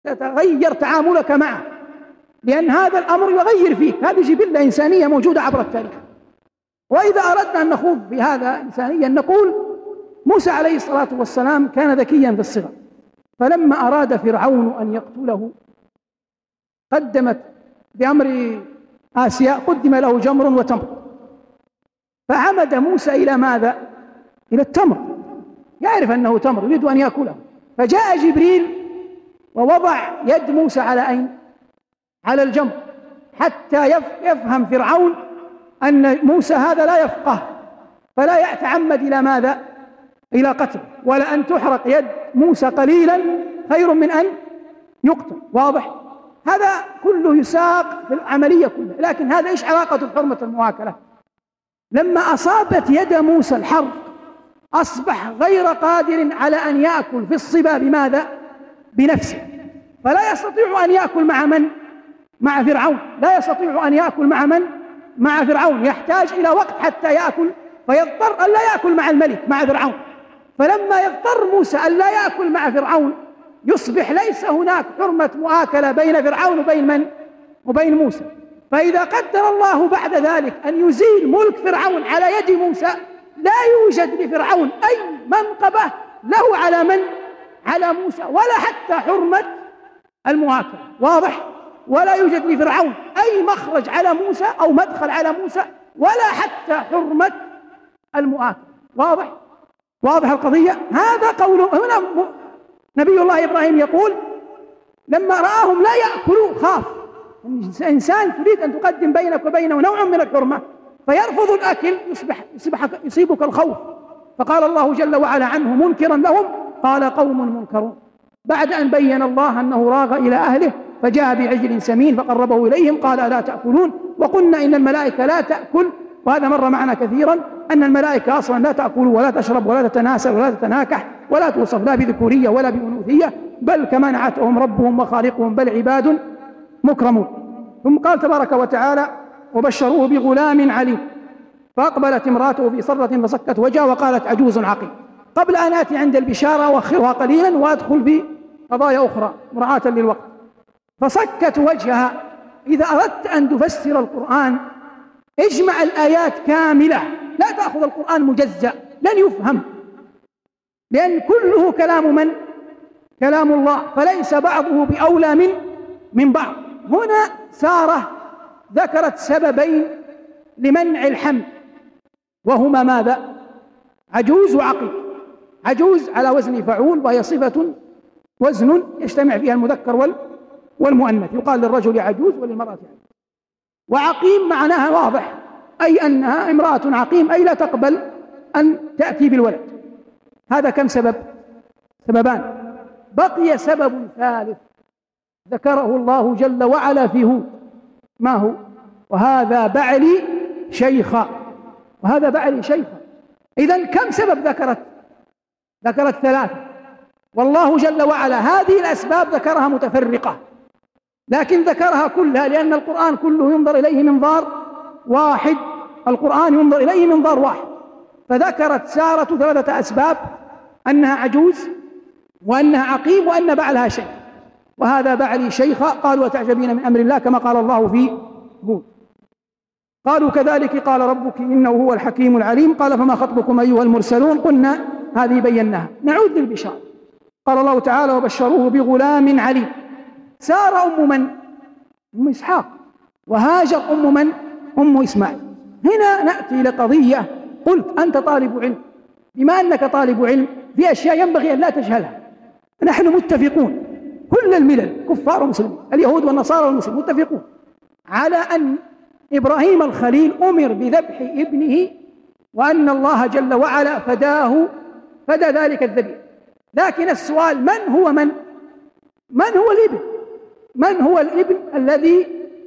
تتغير تعاملك معه، لأن هذا الأمر يغير فيك. هذه جبلة إنسانية موجودة عبر التاريخ. وإذا أردنا أن نخوض بهذا إنسانيا نقول موسى عليه الصلاة والسلام كان ذكيا في الصغر، فلما أراد فرعون أن يقتله قدمت بأمر آسيا قدم له جمر وتمر، فعمد موسى إلى ماذا؟ إلى التمر، يعرف أنه تمر يريد أن يأكله، فجاء جبريل ووضع يد موسى على أين؟ على الجمر، حتى يفهم فرعون أن موسى هذا لا يفقه، فلا يتعمد إلى ماذا؟ إلى قتله، ولأن تحرق يد موسى قليلا خير من أن يقتل. واضح؟ هذا كله يساق في العملية كلها. لكن هذا إيش علاقة حرمة المواكلة؟ لما أصابت يد موسى الحرب أصبح غير قادر على أن يأكل في الصبا بماذا؟ بنفسه، فلا يستطيع أن يأكل مع من؟ مع فرعون. لا يستطيع أن يأكل مع من؟ مع فرعون، يحتاج إلى وقت حتى يأكل، فيضطر أن لا يأكل مع الملك مع فرعون. فلما يضطر موسى أن لا يأكل مع فرعون يصبح ليس هناك حرمة مؤاكلة بين فرعون وبين من؟ وبين موسى. فإذا قدر الله بعد ذلك أن يزيل ملك فرعون على يد موسى لا يوجد لفرعون أي منقبة له على من؟ على موسى، ولا حتى حرمة المؤاكلة. واضح؟ ولا يوجد لفرعون أي مخرج على موسى أو مدخل على موسى، ولا حتى حرمة المؤاكلة. واضح؟ واضح القضية؟ هذا قوله. هنا نبي الله إبراهيم يقول لما رآهم لا يأكلوا خاف. إنسان تريد أن تقدم بينك وبينه نوع من الحرمة فيرفض الأكل يصيبك الخوف. فقال الله جل وعلا عنه منكرا لهم قال قوم منكرون، بعد أن بين الله أنه راغ إلى أهله فجاء بعجل سمين فقربه إليهم قال ألا تأكلون. وقلنا إن الملائكة لا تأكل، وهذا مر معنا كثيرا أن الملائكة أصلا لا تأكل ولا تشرب ولا تتناسل ولا تتناكح ولا توصف لا بذكورية ولا بأنوثية، بل كما نعتهم ربهم وخالقهم بل عباد مكرمون. ثم قال تبارك وتعالى وبشروه بغلام عليم فأقبلت امرأته في صرة فصكت وجهها وقالت عجوز عقيم. قبل أن آتي عند البشارة وأخرها قليلا وأدخل في قضايا أخرى مراعاة للوقت. فصكت وجهها، إذا أردت أن تفسر القرآن اجمع الآيات كاملة، لا تأخذ القرآن مجزأ لن يفهم، لأن كله كلام من؟ كلام الله، فليس بعضه بأولى من بعض. هنا سارة ذكرت سببين لمنع الحمل وهما ماذا؟ عجوز وعقيم. عجوز على وزن فعول وهي صفة وزن يجتمع فيها المذكر والمؤنث، يقال للرجل عجوز وللمرأة عجوز. وعقيم معناها واضح، أي أنها امرأة عقيم، أي لا تقبل أن تأتي بالولد. هذا كم سبب؟ سببان. بقي سبب ثالث ذكره الله جل وعلا في هود، ما هو؟ وهذا بعلي شيخا، وهذا بعلي شيخا. إذن كم سبب ذكرت ثلاثة، والله جل وعلا هذه الأسباب ذكرها متفرقة لكن ذكرها كلها لأن القرآن كله ينظر إليه منظار واحد، القرآن ينظر إليه منظار واحد. فذكرت سارة ثلاثة أسباب، أنها عجوز وأنها عقيم وأن بعلها شيخ، وهذا بعلي شيخا. قالوا وتعجبين من أمر الله كما قال الله في هود. قالوا كذلك قال ربك إنه هو الحكيم العليم. قال فما خطبكم أيها المرسلون؟ قلنا هذه بيناها. نعود للبشارة. قال الله تعالى وبشروه بغلام عليم. سارة أم من؟ أم إسحاق. وهاجر أم من؟ أم إسماعيل. هنا نأتي لقضية قلت أنت طالب علم، بما أنك طالب علم في أشياء ينبغي أن لا تجهلها. نحن متفقون كل الملل كفار ومسلمين، اليهود والنصارى والمسلمين متفقون على أن إبراهيم الخليل أمر بذبح ابنه وأن الله جل وعلا فدى ذلك الذبيح. لكن السؤال من هو الابن؟ من هو الابن الذي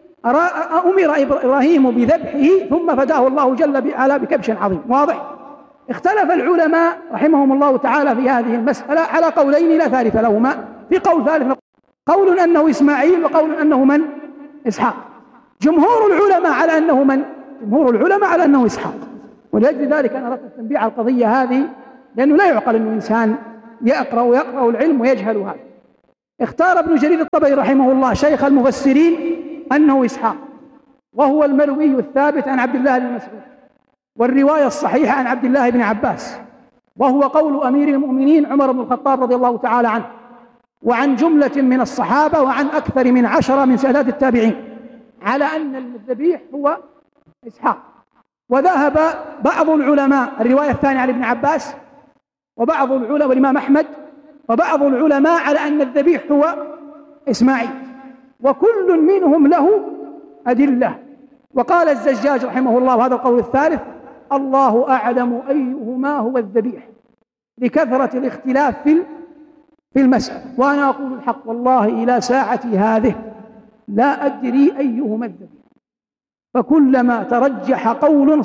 أمر إبراهيم بذبحه ثم فداه الله جل وعلا بكبش عظيم؟ واضح؟ اختلف العلماء رحمهم الله تعالى في هذه المسألة على قولين لا ثالث لهما. في قول ثالث، قول أنه إسماعيل وقول أنه من؟ إسحاق. جمهور العلماء على أنه من؟ جمهور العلماء على أنه إسحاق. ولأجل ذلك أنا أردت التنبيه على القضية هذه، لأنه لا يعقل أن الإنسان يقرأ العلم ويجهل هذا. اختار ابن جرير الطبري رحمه الله شيخ المفسرين أنه إسحاق، وهو المروي الثابت عن عبد الله بن مسعود، والرواية الصحيحة عن عبد الله بن عباس، وهو قول أمير المؤمنين عمر بن الخطاب رضي الله تعالى عنه، وعن جملة من الصحابة، وعن أكثر من 10 من سادات التابعين، على أن الذبيح هو إسحاق. وذهب بعض العلماء، الرواية الثانية عن ابن عباس، وبعض العلماء والإمام أحمد، وبعض العلماء على أن الذبيح هو إسماعيل، وكل منهم له أدلة. وقال الزجاج رحمه الله، وهذا القول الثالث: الله أعلم أيهما هو الذبيح، لكثرة الاختلاف في المسألة. وأنا أقول الحق والله إلى ساعتي هذه لا أدري أيهما الذبيح، فكلما ترجح قول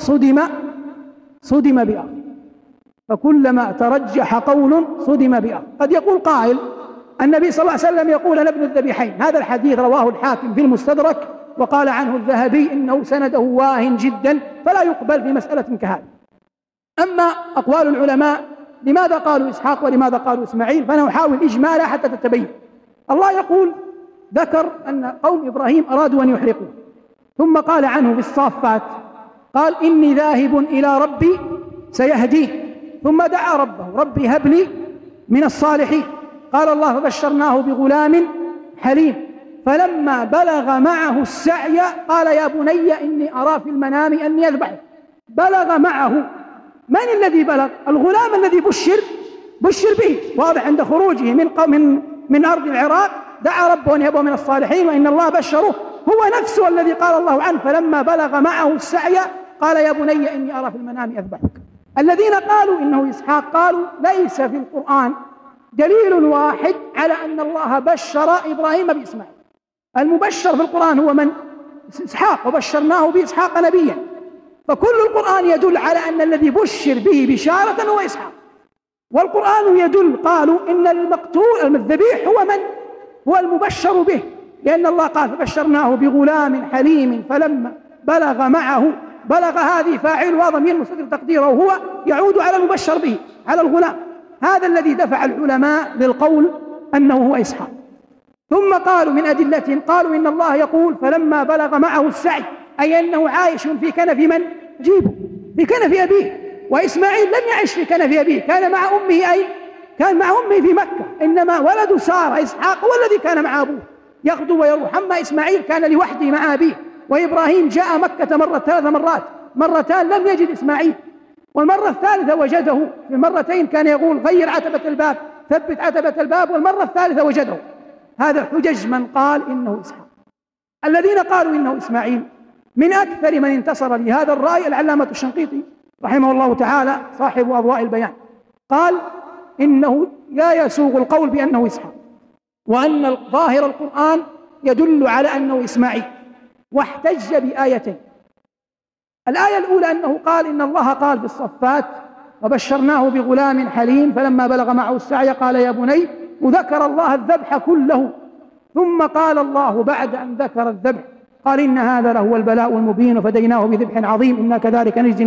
صدم بآخر، فكلما ترجح قول صدم بآخر. قد يقول قائل: النبي صلى الله عليه وسلم يقول: أنا ابن الذبيحين. هذا الحديث رواه الحاكم في المستدرك، وقال عنه الذهبي إنه سنده واهٍ جدا، فلا يقبل في مسألة كهذه. أما أقوال العلماء لماذا قالوا إسحاق ولماذا قالوا إسماعيل، فأنا أحاول إجمالها حتى تتبين. الله يقول، ذكر أن قوم إبراهيم أرادوا أن يحرقوه، ثم قال عنه في الصافات: قال: إني ذاهب إلى ربي سيهدين. ثم دعا ربه: ربي هب لي من الصالحين. قال الله: فبشرناه بغلام حليم. فلما بلغ معه السعي قال: يا بني إني أرى في المنام أني أذبحك. بلغ معه، من الذي بلغ؟ الغلام الذي بشر به، واضح. عند خروجه من أرض العراق دعا ربه أن يهبه من الصالحين، وإن الله بشره، هو نفسه الذي قال الله عنه: فلما بلغ معه السعي قال: يا بني إني أرى في المنام أذبحك. الذين قالوا إنه إسحاق قالوا: ليس في القرآن دليل واحد على أن الله بشر إبراهيم بإسماعيل. المبشر في القرآن هو من؟ إسحاق، وبشرناه بإسحاق نبيا. فكل القرآن يدل على أن الذي بشر به بشارة هو إسحاق. والقرآن يدل، قالوا إن المقتول الذبيح هو من؟ هو المبشر به، لأن الله قال: فبشرناه بغلام حليم فلما بلغ معه. بلغ هذه فاعل وضمير مستتر تقديره هو يعود على المبشر به، على الغلام. هذا الذي دفع العلماء للقول أنه هو إسحاق. ثم قالوا من أدلتهم، قالوا إن الله يقول: فلما بلغ معه السعي، أي أنه عايش في كنف من؟ جيبه، في كنف أبيه. وإسماعيل لم يعش في كنف أبيه، كان مع أمه. أين كان؟ مع أمه في مكة. إنما ولد سارة إسحاق هو الذي كان مع أبوه يغدو ويروح. أما إسماعيل كان لوحده مع أبيه. وإبراهيم جاء مكة 3 مرات، مرتان لم يجد إسماعيل، والمرة الثالثة وجده. في المرتين كان يقول: غير عتبة الباب، ثبت عتبة الباب، والمرة الثالثة وجده. هذا حجج من قال إنه إسحاق. الذين قالوا إنه إسماعيل من أكثر من انتصر لهذا الرأي العلامة الشنقيطي رحمه الله تعالى صاحب أضواء البيان، قال إنه لا يسوغ القول بأنه إسحاق، وأن ظاهر القرآن يدل على أنه إسماعيل، واحتج بآيتين. الآية الأولى أنه قال إن الله قال في الصفات: وبشرناه بغلام حليم فلما بلغ معه السعي قال: يا بني. وذكر الله الذبح كله. ثم قال الله بعد أن ذكر الذبح، قال: إن هذا لهو البلاء المبين وفديناه بذبح عظيم إنا كذلك نجزي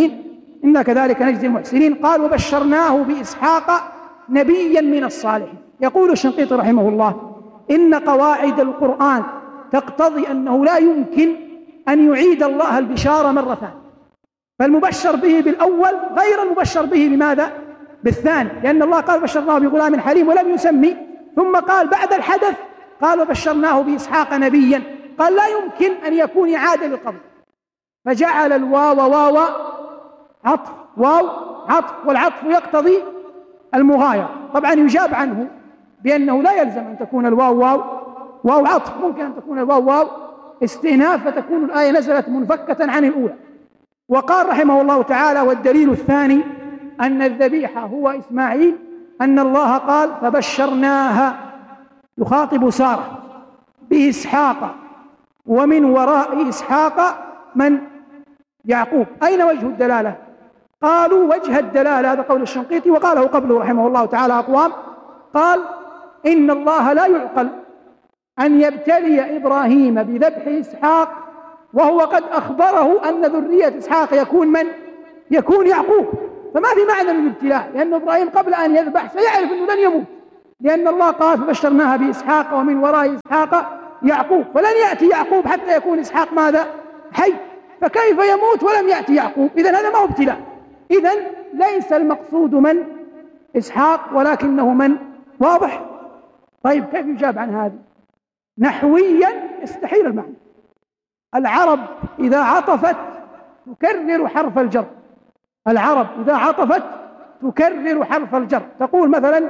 المحسنين. قال: وبشرناه بإسحاق نبيا من الصالحين. يقول الشنقيطي رحمه الله: إن قواعد القرآن تقتضي أنه لا يمكن أن يعيد الله البشارة مرة ثانية، فالمبشر به بالأول غير المبشر به بماذا؟ بالثاني، لأن الله قال: بشرناه بغلام حليم ولم يسمي. ثم قال بعد الحدث، قال: وبشرناه بإسحاق نبيا. قال: لا يمكن أن يكون إعادة للقبر، فجعل الواو واو عطف، واو عطف، والعطف يقتضي المغايرة. طبعا يجاب عنه بأنه لا يلزم أن تكون الواو واو عطف، ممكن أن تكون الواو واو استئناف، فتكون الآية نزلت منفكة عن الأولى. وقال رحمه الله تعالى: والدليل الثاني أن الذبيح هو إسماعيل، أن الله قال: فبشرناها، يخاطب سارة، بإسحاق، ومن وراء إسحاق من؟ يعقوب. أين وجه الدلالة؟ قالوا وجه الدلالة، هذا قول الشنقيطي وقاله قبله رحمه الله تعالى أقوام، قال: إن الله لا يعقل أن يبتلي إبراهيم بذبح إسحاق وهو قد أخبره أن ذرية إسحاق يكون من؟ يكون يعقوب. فما في معنى للابتلاء، لأن إبراهيم قبل أن يذبح سيعرف أنه لن يموت، لأن الله قال فبشرناها بإسحاق ومن وراء إسحاق يعقوب، فلن يأتي يعقوب حتى يكون إسحاق ماذا؟ حي، فكيف يموت ولم يأتي يعقوب؟ إذن هذا ما هو ابتلاء. إذن ليس المقصود من إسحاق ولكنه من؟ واضح؟ طيب كيف يجاب عن هذا؟ نحويا يستحيل المعنى. العرب إذا عطفت تكرر حرف الجر، العرب إذا عطفت تكرر حرف الجر. تقول مثلا،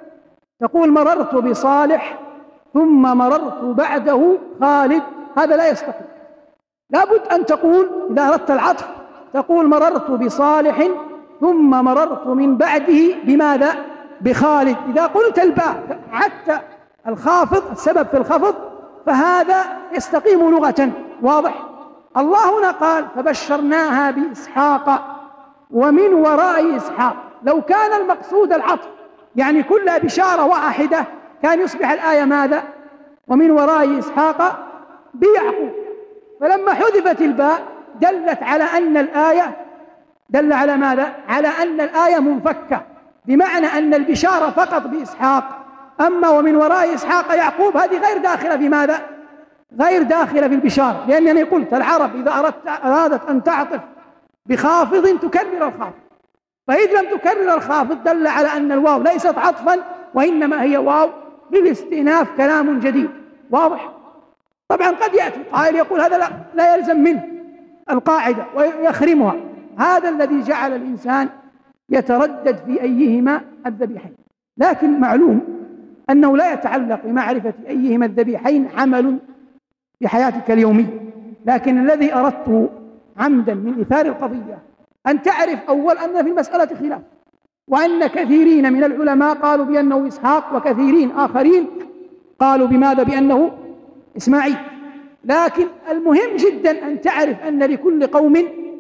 تقول مررت بصالح ثم مررت بعده خالد، هذا لا يستقيم. لابد أن تقول إذا أردت العطف تقول مررت بصالح ثم مررت من بعده بماذا؟ بخالد. إذا قلت الباء حتى الخافض السبب في الخفض فهذا يستقيم لغة. واضح؟ الله هنا قال فبشرناها بإسحاق ومن وراء إسحاق. لو كان المقصود العطف يعني كلها بشارة واحدة كان يصبح الآية ماذا؟ ومن وراء إسحاق بيعقوب. فلما حذفت الباء دلت على أن الآية دل على ماذا؟ على أن الآية منفكة، بمعنى أن البشارة فقط بإسحاق، أما ومن وراء إسحاق يعقوب هذه غير داخلة بماذا؟ غير داخلة في البشارة، لأنني قلت العرب إذا أرادت أن تعطف بخافض تكرر الخافض، فإذا لم تكرر الخافض دل على أن الواو ليست عطفا وإنما هي واو للاستئناف، كلام جديد. واضح؟ طبعا قد يأتي قائل يقول هذا لا يلزم منه القاعدة ويخرمها. هذا الذي جعل الإنسان يتردد في أيهما الذبيحين، لكن معلوم أنه لا يتعلق بمعرفة أيهما الذبيحين عمل في حياتك اليومية، لكن الذي أردته عمدا من إثار القضية أن تعرف أول أن في المسألة خلاف، وأن كثيرين من العلماء قالوا بأنه إسحاق وكثيرين آخرين قالوا بماذا؟ بأنه إسماعيل. لكن المهم جدا أن تعرف أن لكل قوم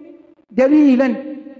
دليلا،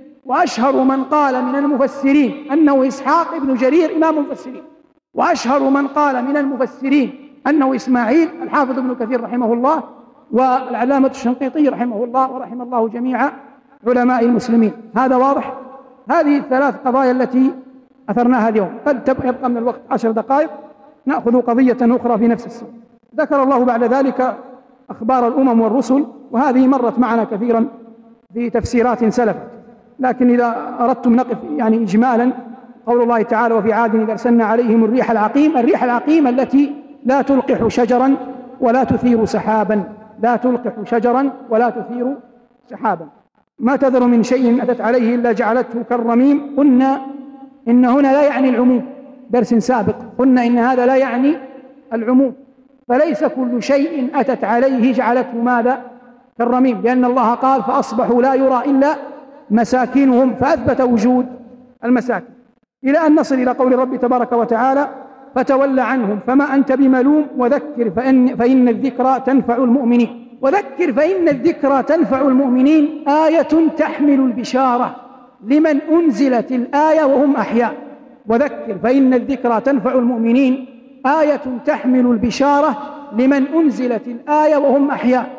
وأشهر من قال من المفسرين أنه إسحاق ابن جرير إمام المفسرين، وأشهر من قال من المفسرين أنه إسماعيل الحافظ ابن كثير رحمه الله، والعلامة الشنقيطي رحمه الله، ورحم الله جميع علماء المسلمين. هذا واضح؟ هذه الثلاث قضايا التي أثرناها اليوم. قد يبقى من الوقت 10 دقائق نأخذ قضية أخرى في نفس السنة. ذكر الله بعد ذلك أخبار الأمم والرسل، وهذه مرت معنا كثيرا في تفسيرات سلفت، لكن إذا أردتم نقف يعني إجمالا قول الله تعالى وفي عاد إذ أرسلنا عليهم الريح العقيم. الريح العقيم التي لا تلقح شجرا ولا تثير سحابا، لا تلقح شجرا ولا تثير سحابا. ما تذر من شيء أتت عليه إلا جعلته كالرميم. قلنا إن هنا لا يعني العموم، درس سابق قلنا إن هذا لا يعني العموم، فليس كل شيء أتت عليه جعلته ماذا؟ كالرميم، لأن الله قال فأصبحوا لا يرى إلا مساكنهم، فأثبت وجود المساكن، إلى أن نصل إلى قول الرب تبارك وتعالى فتول عنهم فما أنت بملوم وذكر فإن الذكرى تنفع المؤمنين. وذكر فإن الذكرى تنفع المؤمنين آية تحمل البشارة لمن أنزلت الآية وهم أحياء. وذكر فإن الذكرى تنفع المؤمنين آية تحمل البشارة لمن أنزلت الآية وهم أحياء.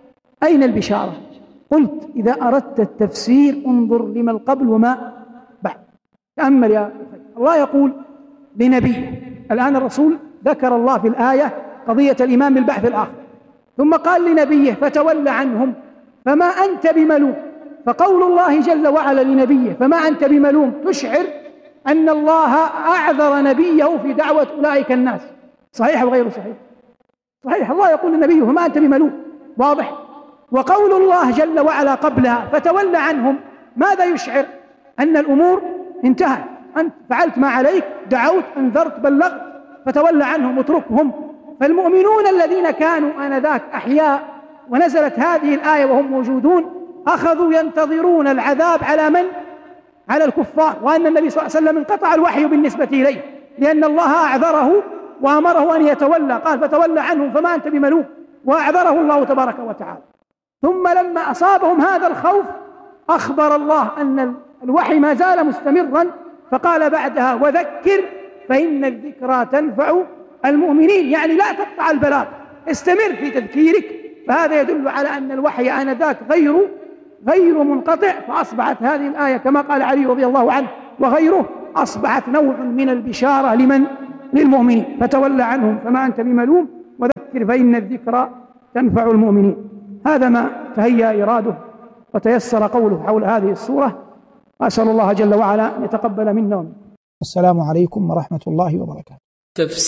أين البشارة؟ قلت إذا أردت التفسير انظر لما القبل وما بعد. تأمل يا أخي، الله يقول لنبيه، الآن الرسول ذكر الله في الآية قضية الإيمان بالبعث الآخر، ثم قال لنبيه فتول عنهم فما أنت بملوم. فقول الله جل وعلا لنبيه فما أنت بملوم تشعر أن الله أعذر نبيه في دعوة أولئك الناس. صحيح وغير صحيح؟ صحيح. الله يقول لنبيه فما أنت بملوم، واضح. وقول الله جل وعلا قبلها فتول عنهم ماذا يشعر؟ أن الأمور انتهت، أنت فعلت ما عليك، دعوت، أنذرت، بلغت، فتول عنهم اتركهم. فالمؤمنون الذين كانوا آنذاك أحياء ونزلت هذه الآية وهم موجودون أخذوا ينتظرون العذاب على من؟ على الكفار، وأن النبي صلى الله عليه وسلم انقطع الوحي بالنسبة إليه لأن الله أعذره وأمره أن يتولى، قال فتولى عنهم فما أنت بملوم، وأعذره الله تبارك وتعالى. ثم لما أصابهم هذا الخوف أخبر الله أن الوحي ما زال مستمرا، فقال بعدها وذكر فإن الذكرى تنفع المؤمنين، يعني لا تقطع البلاغ، استمر في تذكيرك. فهذا يدل على أن الوحي آنذاك غير منقطع. فأصبحت هذه الآية كما قال علي رضي الله عنه وغيره أصبحت نوع من البشارة للمؤمنين فتولى عنهم فما أنت بملوم وذكر فإن الذكرى تنفع المؤمنين. هذا ما تهيأ إراده وتيسر قوله حول هذه السورة، أسأل الله جل وعلا أن يتقبل منا. السلام عليكم ورحمة الله وبركاته.